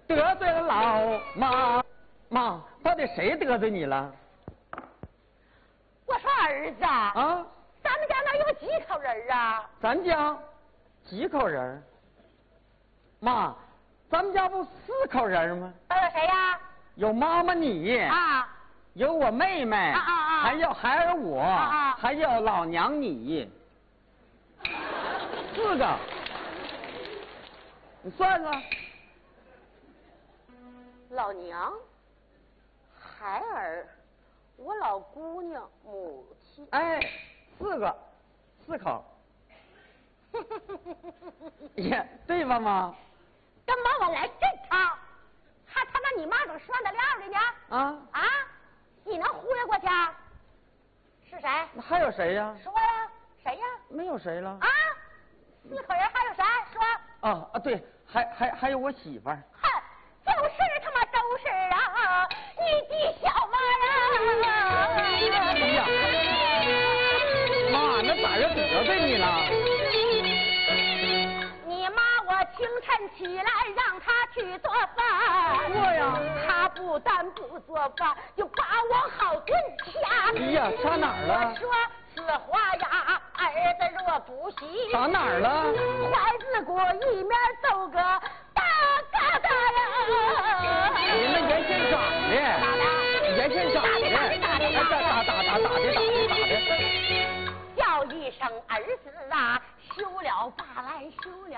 得罪了老妈。妈，到底谁得罪你了？ 我说儿子啊，咱们家那有几口人啊？ 咱家几口人？妈，咱们家不4口人吗？ 都有谁呀？ 有妈妈你啊， 有我妹妹还有孩儿我还有老娘你，4个，你算算。 老娘、孩儿、我老姑娘、母亲。 哎，4个，4口。也对吧，妈？ 干嘛我来这套？还他妈你妈怎么说得了的呢？你能忽悠过去？是谁？ 还有谁呀？ 说呀，谁呀？ 没有谁了。 4口人还有谁？说。 对，还有我媳妇儿。 哼，就是他妈都是啊，你的小妈呀！ 哎呀，妈，那咋又得罪你了？ 你妈我清晨起来让她去做饭。 做呀。 她不但不做饭，就把我好顿掐。 哎呀，掐哪儿了？ 我说此话呀，儿子若不信。 打哪儿了？ 怀子骨一面揍个大疙瘩呀！ 你们原先长的，原先长的， 叫一声儿子啊，休了罢来，休了。